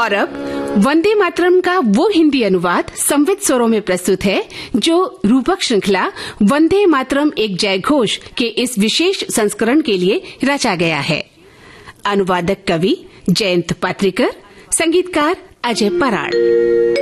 और अब वंदे मातरम का वो हिंदी अनुवाद संवित स्वरों में प्रस्तुत है जो रूपक श्रृंखला वंदे मातरम एक जय घोष के इस विशेष संस्करण के लिए रचा गया है। अनुवादक कवि जयंत पात्रिकर, संगीतकार अजय पराड़।